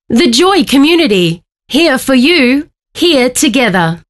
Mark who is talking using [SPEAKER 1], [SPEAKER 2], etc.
[SPEAKER 1] The Joy Community. Here for you, here together.